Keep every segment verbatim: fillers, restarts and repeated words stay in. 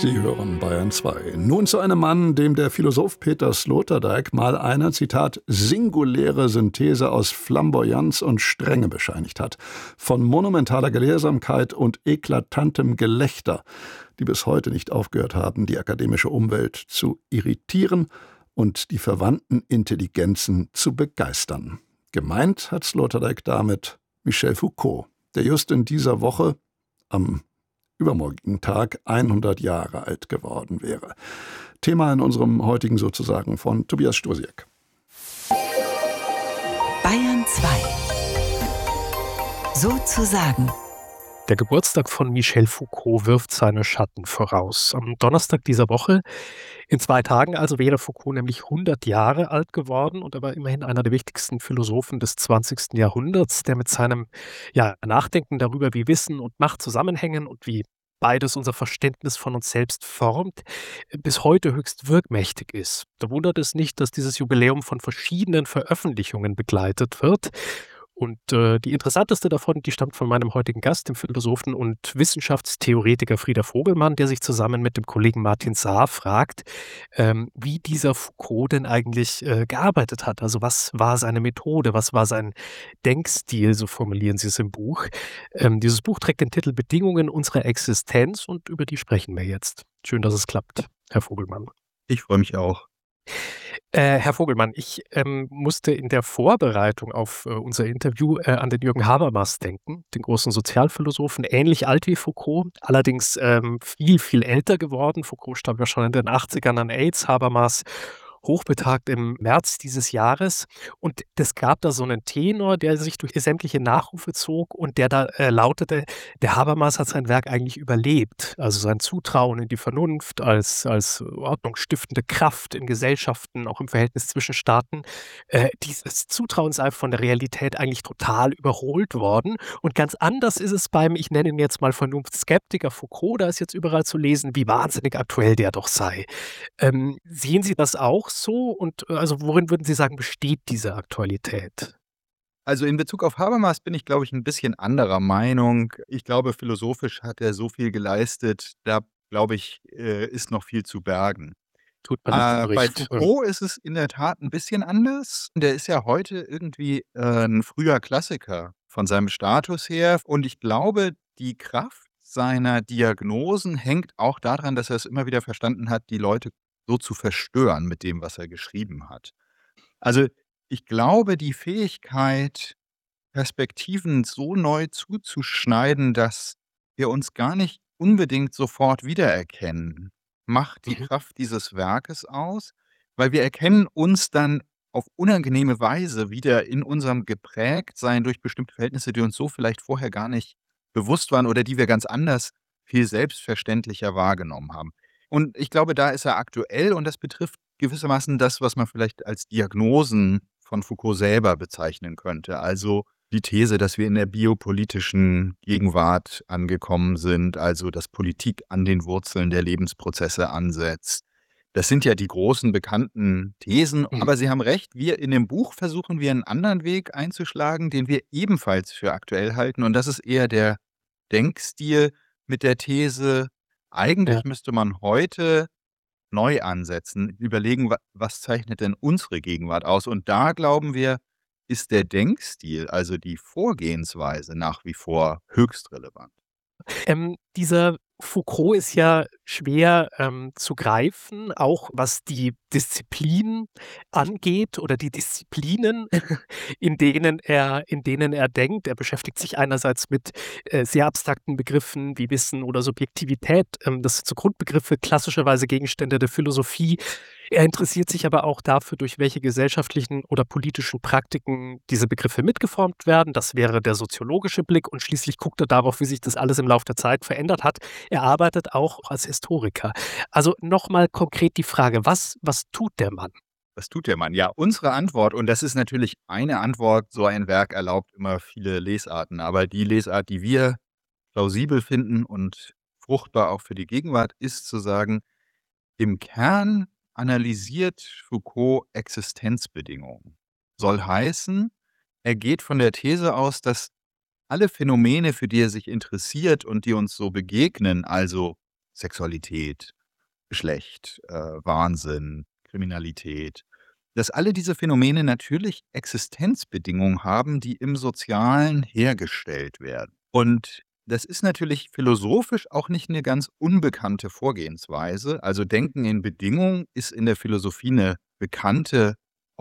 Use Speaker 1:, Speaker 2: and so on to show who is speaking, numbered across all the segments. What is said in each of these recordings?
Speaker 1: Sie hören Bayern zwei. Nun zu einem Mann, dem der Philosoph Peter Sloterdijk mal eine, Zitat, singuläre Synthese aus Flamboyanz und Strenge bescheinigt hat. Von monumentaler Gelehrsamkeit und eklatantem Gelächter, die bis heute nicht aufgehört haben, die akademische Umwelt zu irritieren und die verwandten Intelligenzen zu begeistern. Gemeint hat Sloterdijk damit Michel Foucault, der just in dieser Woche am übermorgigen Tag hundert Jahre alt geworden wäre. Thema in unserem heutigen Sozusagen von Tobias Stosiek.
Speaker 2: Bayern zwei. Sozusagen.
Speaker 3: Der Geburtstag von Michel Foucault wirft seine Schatten voraus. Am Donnerstag dieser Woche, in zwei Tagen also, wäre Foucault nämlich hundert Jahre alt geworden und er war immerhin einer der wichtigsten Philosophen des zwanzigsten Jahrhunderts, der mit seinem ja, Nachdenken darüber, wie Wissen und Macht zusammenhängen und wie beides unser Verständnis von uns selbst formt, bis heute höchst wirkmächtig ist. Da wundert es nicht, dass dieses Jubiläum von verschiedenen Veröffentlichungen begleitet wird. Und äh, die interessanteste davon, die stammt von meinem heutigen Gast, dem Philosophen und Wissenschaftstheoretiker Frieder Vogelmann, der sich zusammen mit dem Kollegen Martin Saar fragt, ähm, wie dieser Foucault denn eigentlich äh, gearbeitet hat. Also was war seine Methode, was war sein Denkstil, so formulieren sie es im Buch. Ähm, dieses Buch trägt den Titel Bedingungen unserer Existenz und über die sprechen wir jetzt. Schön, dass es klappt, Herr Vogelmann.
Speaker 4: Ich freue mich auch.
Speaker 3: Äh, Herr Vogelmann, ich ähm, musste in der Vorbereitung auf äh, unser Interview äh, an den Jürgen Habermas denken, den großen Sozialphilosophen, ähnlich alt wie Foucault, allerdings ähm, viel, viel älter geworden. Foucault starb ja schon in den achtzigern an AIDS, Habermas hochbetagt im März dieses Jahres. Und es gab da so einen Tenor, der sich durch sämtliche Nachrufe zog und der da äh, lautete, der Habermas hat sein Werk eigentlich überlebt. Also sein Zutrauen in die Vernunft als, als ordnungsstiftende Kraft in Gesellschaften, auch im Verhältnis zwischen Staaten. Äh, dieses Zutrauen sei von der Realität eigentlich total überholt worden. Und ganz anders ist es beim, ich nenne ihn jetzt mal Vernunftskeptiker Foucault, da ist jetzt überall zu lesen, wie wahnsinnig aktuell der doch sei. Ähm, sehen Sie das auch so? Und äh, also worin würden Sie sagen, besteht diese Aktualität?
Speaker 4: Also in Bezug auf Habermas bin ich, glaube ich, ein bisschen anderer Meinung. Ich glaube, philosophisch hat er so viel geleistet, da glaube ich, äh, ist noch viel zu bergen.
Speaker 3: Tut mir leid,
Speaker 4: Äh, bei
Speaker 3: Bericht.
Speaker 4: Foucault ist es in der Tat ein bisschen anders. Der ist ja heute irgendwie äh, ein früher Klassiker von seinem Status her. Und ich glaube, die Kraft seiner Diagnosen hängt auch daran, dass er es immer wieder verstanden hat, die Leute so zu verstören mit dem, was er geschrieben hat. Also ich glaube, die Fähigkeit, Perspektiven so neu zuzuschneiden, dass wir uns gar nicht unbedingt sofort wiedererkennen, macht die
Speaker 3: Mhm.
Speaker 4: Kraft dieses Werkes aus, weil wir erkennen uns dann auf unangenehme Weise wieder in unserem Geprägtsein durch bestimmte Verhältnisse, die uns so vielleicht vorher gar nicht bewusst waren oder die wir ganz anders, viel selbstverständlicher wahrgenommen haben. Und ich glaube, da ist er aktuell und das betrifft gewissermaßen das, was man vielleicht als Diagnosen von Foucault selber bezeichnen könnte. Also die These, dass wir in der biopolitischen Gegenwart angekommen sind, also dass Politik an den Wurzeln der Lebensprozesse ansetzt. Das sind ja die großen bekannten Thesen,
Speaker 3: Mhm.
Speaker 4: aber Sie haben recht, wir in dem Buch versuchen wir einen anderen Weg einzuschlagen, den wir ebenfalls für aktuell halten und das ist eher der Denkstil mit der These,
Speaker 3: Ja.
Speaker 4: eigentlich müsste man heute neu ansetzen, überlegen, wa was zeichnet denn unsere Gegenwart aus? Und da glauben wir, ist der Denkstil, also die Vorgehensweise nach wie vor höchst relevant.
Speaker 3: Ähm, dieser Foucault ist ja schwer ähm, zu greifen, auch was die Disziplin angeht oder die Disziplinen, in denen er, in denen er denkt. Er beschäftigt sich einerseits mit äh, sehr abstrakten Begriffen wie Wissen oder Subjektivität. Ähm, das sind so Grundbegriffe, klassischerweise Gegenstände der Philosophie. Er interessiert sich aber auch dafür, durch welche gesellschaftlichen oder politischen Praktiken diese Begriffe mitgeformt werden. Das wäre der soziologische Blick und schließlich guckt er darauf, wie sich das alles im Laufe der Zeit verändert hat. Er arbeitet auch als Historiker. Also nochmal konkret die Frage, was, was tut der Mann?
Speaker 4: Was tut der Mann? Ja, unsere Antwort, und das ist natürlich eine Antwort, so ein Werk erlaubt immer viele Lesarten, aber die Lesart, die wir plausibel finden und fruchtbar auch für die Gegenwart, ist zu sagen, im Kern analysiert Foucault Existenzbedingungen. Soll heißen, er geht von der These aus, dass alle Phänomene, für die er sich interessiert und die uns so begegnen, also Sexualität, Geschlecht, äh, Wahnsinn, Kriminalität, dass alle diese Phänomene natürlich Existenzbedingungen haben, die im Sozialen hergestellt werden. Und das ist natürlich philosophisch auch nicht eine ganz unbekannte Vorgehensweise. Also Denken in Bedingungen ist in der Philosophie eine bekannte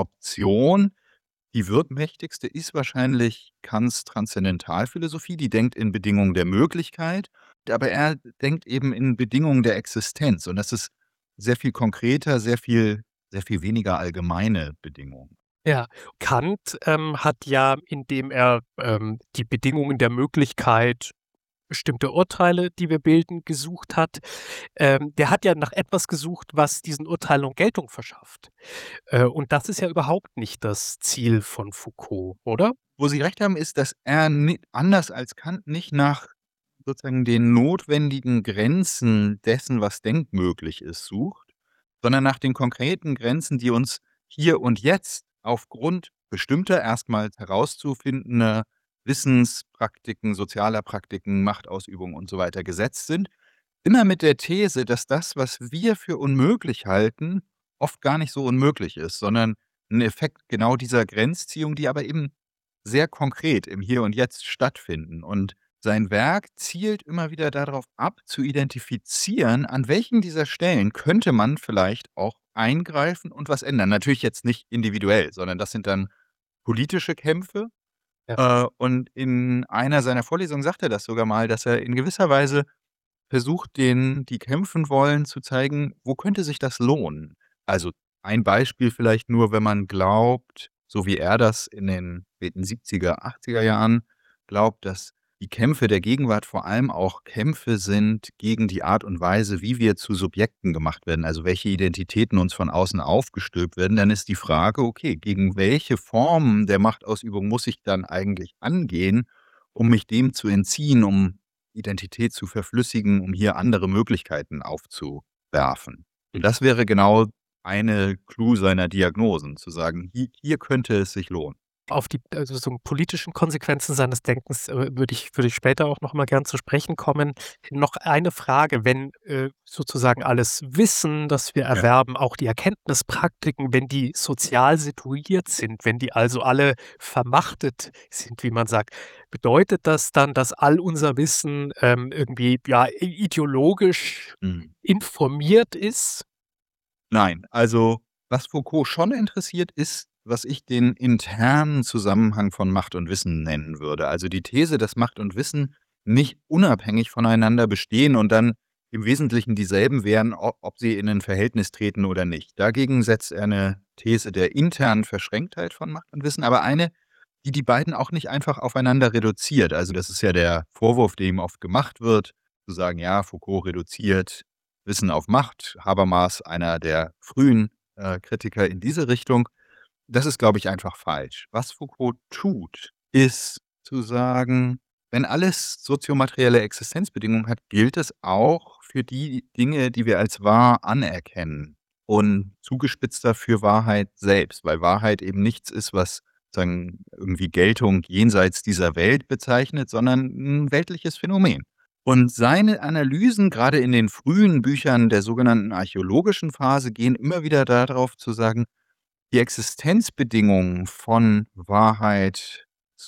Speaker 4: Option. Die wirkmächtigste ist wahrscheinlich Kants Transzendentalphilosophie, die denkt in Bedingungen der Möglichkeit, aber er denkt eben in Bedingungen der Existenz. Und das ist sehr viel konkreter, sehr viel, sehr viel weniger allgemeine Bedingungen.
Speaker 3: Ja, Kant ähm, hat ja, indem er ähm, die Bedingungen der Möglichkeit, bestimmte Urteile, die wir bilden, gesucht hat, ähm, der hat ja nach etwas gesucht, was diesen Urteilen Geltung verschafft. Äh, und das ist ja überhaupt nicht das Ziel von Foucault, oder?
Speaker 4: Wo Sie recht haben, ist, dass er ni anders als Kant nicht nach sozusagen den notwendigen Grenzen dessen, was denkmöglich ist, sucht, sondern nach den konkreten Grenzen, die uns hier und jetzt aufgrund bestimmter erstmals herauszufindender Wissenspraktiken, sozialer Praktiken, Machtausübung und so weiter gesetzt sind. Immer mit der These, dass das, was wir für unmöglich halten, oft gar nicht so unmöglich ist, sondern ein Effekt genau dieser Grenzziehung, die aber eben sehr konkret im Hier und Jetzt stattfinden. Und sein Werk zielt immer wieder darauf ab, zu identifizieren, an welchen dieser Stellen könnte man vielleicht auch eingreifen und was ändern. Natürlich jetzt nicht individuell, sondern das sind dann politische Kämpfe.
Speaker 3: Ja.
Speaker 4: Äh, und in einer seiner Vorlesungen sagt er das sogar mal, dass er in gewisser Weise versucht, denen, die kämpfen wollen, zu zeigen, wo könnte sich das lohnen. Also ein Beispiel vielleicht nur, wenn man glaubt, so wie er das in den späten siebziger, achtziger Jahren glaubt, dass die Kämpfe der Gegenwart vor allem auch Kämpfe sind gegen die Art und Weise, wie wir zu Subjekten gemacht werden, also welche Identitäten uns von außen aufgestülpt werden, dann ist die Frage, okay, gegen welche Formen der Machtausübung muss ich dann eigentlich angehen, um mich dem zu entziehen, um Identität zu verflüssigen, um hier andere Möglichkeiten aufzuwerfen. Und das wäre genau eine Clou seiner Diagnosen, zu sagen, hier, hier könnte es sich lohnen.
Speaker 3: Auf die also so politischen Konsequenzen seines Denkens äh, würde ich, würde ich später auch noch mal gern zu sprechen kommen. Noch eine Frage, wenn äh, sozusagen alles Wissen, das wir
Speaker 4: Ja.
Speaker 3: erwerben, auch die Erkenntnispraktiken, wenn die sozial situiert sind, wenn die also alle vermachtet sind, wie man sagt, bedeutet das dann, dass all unser Wissen ähm, irgendwie ja ideologisch
Speaker 4: Mhm.
Speaker 3: informiert ist?
Speaker 4: Nein, also was Foucault schon interessiert, ist, was ich den internen Zusammenhang von Macht und Wissen nennen würde. Also die These, dass Macht und Wissen nicht unabhängig voneinander bestehen und dann im Wesentlichen dieselben wären, o- ob sie in ein Verhältnis treten oder nicht. Dagegen setzt er eine These der internen Verschränktheit von Macht und Wissen, aber eine, die die beiden auch nicht einfach aufeinander reduziert. Also das ist ja der Vorwurf, der ihm oft gemacht wird, zu sagen, ja, Foucault reduziert Wissen auf Macht. Habermas, einer der frühen äh, Kritiker in diese Richtung. Das ist, glaube ich, einfach falsch. Was Foucault tut, ist zu sagen, wenn alles soziomaterielle Existenzbedingungen hat, gilt es auch für die Dinge, die wir als wahr anerkennen. Und zugespitzter für Wahrheit selbst, weil Wahrheit eben nichts ist, was sagen, irgendwie Geltung jenseits dieser Welt bezeichnet, sondern ein weltliches Phänomen. Und seine Analysen, gerade in den frühen Büchern der sogenannten archäologischen Phase, gehen immer wieder darauf zu sagen, die Existenzbedingungen von Wahrheit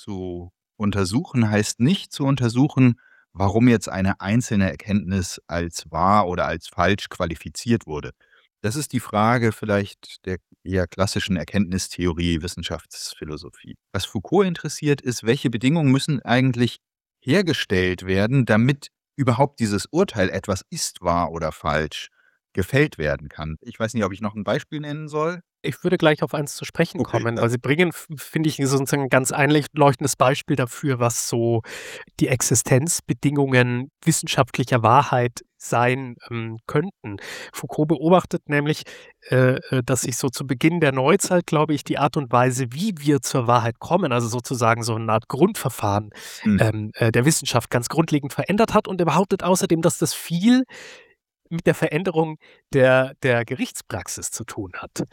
Speaker 4: zu untersuchen, heißt nicht zu untersuchen, warum jetzt eine einzelne Erkenntnis als wahr oder als falsch qualifiziert wurde. Das ist die Frage vielleicht der eher klassischen Erkenntnistheorie, Wissenschaftsphilosophie. Was Foucault interessiert, ist, welche Bedingungen müssen eigentlich hergestellt werden, damit überhaupt dieses Urteil, etwas ist wahr oder falsch, gefällt werden kann. Ich weiß nicht, ob ich noch ein Beispiel nennen soll.
Speaker 3: Ich würde gleich auf eins zu sprechen
Speaker 4: Okay,
Speaker 3: kommen.
Speaker 4: ja.
Speaker 3: Also Sie bringen, f- finde ich, sozusagen ein ganz einleuchtendes Beispiel dafür, was so die Existenzbedingungen wissenschaftlicher Wahrheit sein ähm, könnten. Foucault beobachtet nämlich, äh, äh, dass sich so zu Beginn der Neuzeit, glaube ich, die Art und Weise, wie wir zur Wahrheit kommen, also sozusagen so eine Art Grundverfahren
Speaker 4: Hm.
Speaker 3: ähm, äh, der Wissenschaft ganz grundlegend verändert hat. Und er behauptet außerdem, dass das viel mit der Veränderung der, der Gerichtspraxis zu tun hat.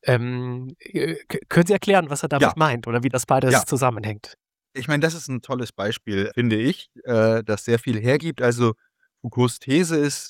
Speaker 3: Ähm, äh, k- können Sie erklären, was er damit
Speaker 4: Ja,
Speaker 3: meint oder wie das beides
Speaker 4: ja.
Speaker 3: zusammenhängt?
Speaker 4: Ich meine, das ist ein tolles Beispiel, finde ich, äh, das sehr viel hergibt. Also Foucaults These ist,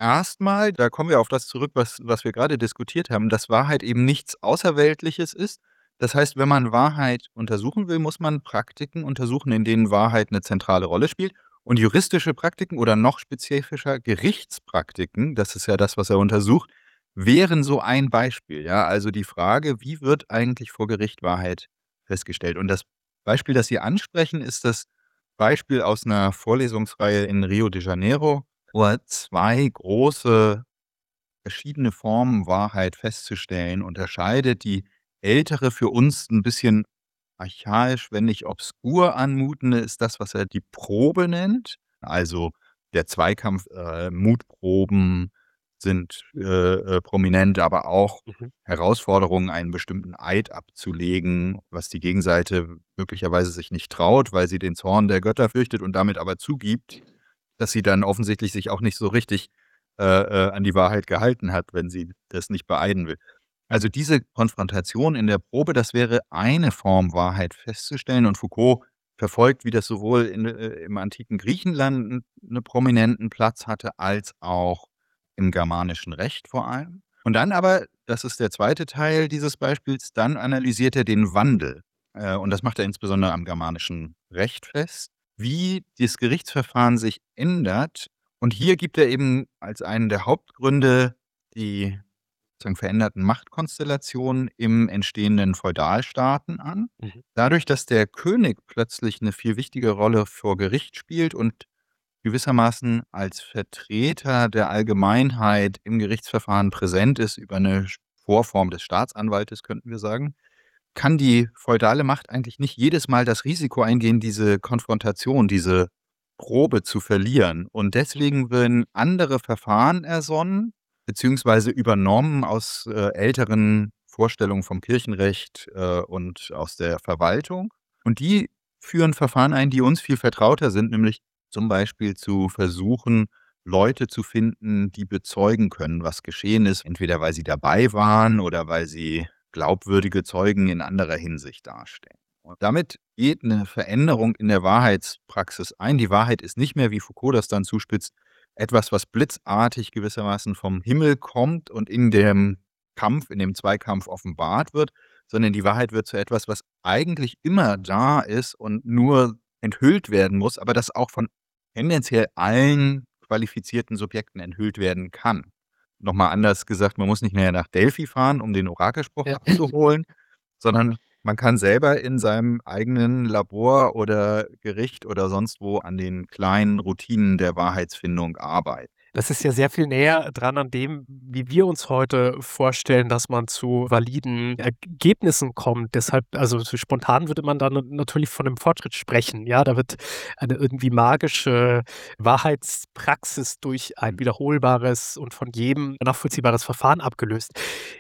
Speaker 4: erstmal, da kommen wir auf das zurück, was was wir gerade diskutiert haben, dass Wahrheit eben nichts Außerweltliches ist. Das heißt, wenn man Wahrheit untersuchen will, muss man Praktiken untersuchen, in denen Wahrheit eine zentrale Rolle spielt. Und juristische Praktiken oder noch spezifischer Gerichtspraktiken, das ist ja das, was er untersucht, wären so ein Beispiel, ja? Also die Frage, wie wird eigentlich vor Gericht Wahrheit festgestellt? Und das Beispiel, das Sie ansprechen, ist das Beispiel aus einer Vorlesungsreihe in Rio de Janeiro, wo er zwei große verschiedene Formen, Wahrheit festzustellen, unterscheidet. Die ältere, für uns ein bisschen archaisch, wenn nicht obskur anmutende, ist das, was er die Probe nennt. Also, der Zweikampf, äh, Mutproben sind, äh, äh, prominent, aber auch
Speaker 3: Mhm.
Speaker 4: Herausforderungen, einen bestimmten Eid abzulegen, was die Gegenseite möglicherweise sich nicht traut, weil sie den Zorn der Götter fürchtet und damit aber zugibt, dass sie dann offensichtlich sich auch nicht so richtig, äh, äh, an die Wahrheit gehalten hat, wenn sie das nicht beeiden will. Also, diese Konfrontation in der Probe, das wäre eine Form, Wahrheit festzustellen, und Foucault verfolgt, wie das sowohl in äh, im antiken Griechenland 'n 'ne prominenten Platz hatte, als auch im germanischen Recht vor allem. Und dann aber, das ist der zweite Teil dieses Beispiels, dann analysiert er den Wandel, äh, und das macht er insbesondere am germanischen Recht fest, wie das Gerichtsverfahren sich ändert. Und hier gibt er eben als einen der Hauptgründe die sozusagen veränderten Machtkonstellationen im entstehenden Feudalstaaten an.
Speaker 3: Mhm.
Speaker 4: Dadurch, dass der König plötzlich eine viel wichtige Rolle vor Gericht spielt und gewissermaßen als Vertreter der Allgemeinheit im Gerichtsverfahren präsent ist, über eine Vorform des Staatsanwaltes, könnten wir sagen, kann die feudale Macht eigentlich nicht jedes Mal das Risiko eingehen, diese Konfrontation, diese Probe zu verlieren. Und deswegen werden andere Verfahren ersonnen, beziehungsweise übernommen aus äh, älteren Vorstellungen vom Kirchenrecht äh, und aus der Verwaltung. Und die führen Verfahren ein, die uns viel vertrauter sind, nämlich zum Beispiel zu versuchen, Leute zu finden, die bezeugen können, was geschehen ist, entweder weil sie dabei waren oder weil sie glaubwürdige Zeugen in anderer Hinsicht darstellen. Und damit geht eine Veränderung in der Wahrheitspraxis ein. Die Wahrheit ist nicht mehr, wie Foucault das dann zuspitzt, etwas, was blitzartig gewissermaßen vom Himmel kommt und in dem Kampf, in dem Zweikampf offenbart wird, sondern die Wahrheit wird zu etwas, was eigentlich immer da ist und nur enthüllt werden muss, aber das auch von tendenziell allen qualifizierten Subjekten enthüllt werden kann. Noch mal anders gesagt, man muss nicht mehr nach Delphi fahren, um den Orakelspruch
Speaker 3: Ja.
Speaker 4: abzuholen, sondern man kann selber in seinem eigenen Labor oder Gericht oder sonst wo an den kleinen Routinen der Wahrheitsfindung arbeiten.
Speaker 3: Das ist ja sehr viel näher dran an dem, wie wir uns heute vorstellen, dass man zu validen Ergebnissen kommt. Deshalb, also so spontan würde man dann natürlich von einem Fortschritt sprechen. Ja, da wird eine irgendwie magische Wahrheitspraxis durch ein wiederholbares und von jedem nachvollziehbares Verfahren abgelöst.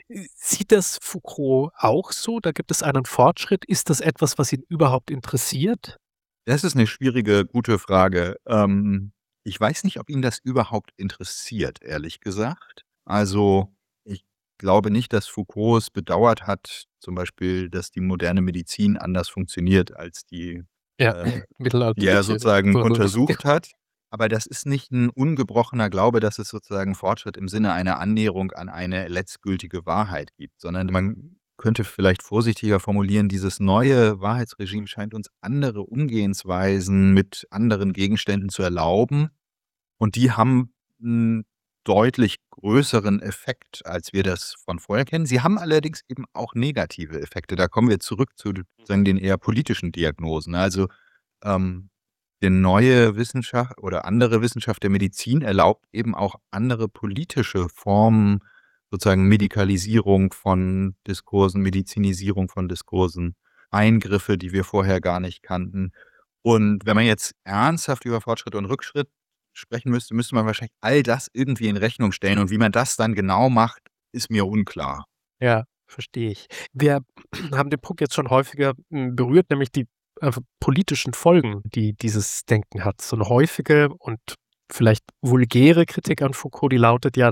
Speaker 3: Sieht das Foucault auch so? Da gibt es einen Fortschritt. Ist das etwas, was ihn überhaupt interessiert?
Speaker 4: Das ist eine schwierige, gute Frage. Ähm, ich weiß nicht, ob ihn das überhaupt interessiert, ehrlich gesagt. Also, ich glaube nicht, dass Foucault es bedauert hat, zum Beispiel, dass die moderne Medizin anders funktioniert als die,
Speaker 3: Ja,
Speaker 4: äh, die er
Speaker 3: mittelalterliche.
Speaker 4: sozusagen untersucht hat. Aber das ist nicht ein ungebrochener Glaube, dass es sozusagen Fortschritt im Sinne einer Annäherung an eine letztgültige Wahrheit gibt, sondern man könnte vielleicht vorsichtiger formulieren, dieses neue Wahrheitsregime scheint uns andere Umgehensweisen mit anderen Gegenständen zu erlauben, und die haben 'n deutlich größeren Effekt, als wir das von vorher kennen. Sie haben allerdings eben auch negative Effekte. Da kommen wir zurück zu sozusagen den eher politischen Diagnosen. Also, ähm, die neue Wissenschaft oder andere Wissenschaft der Medizin erlaubt eben auch andere politische Formen, sozusagen Medikalisierung von Diskursen, Medizinisierung von Diskursen, Eingriffe, die wir vorher gar nicht kannten. Und wenn man jetzt ernsthaft über Fortschritt und Rückschritt sprechen müsste, müsste man wahrscheinlich all das irgendwie in Rechnung stellen. Und wie man das dann genau macht, ist mir unklar.
Speaker 3: Ja, verstehe ich. Wir haben den Punkt jetzt schon häufiger hm, berührt, nämlich die äh, politischen Folgen, die dieses Denken hat. So eine häufige und vielleicht vulgäre Kritik an Foucault, die lautet ja,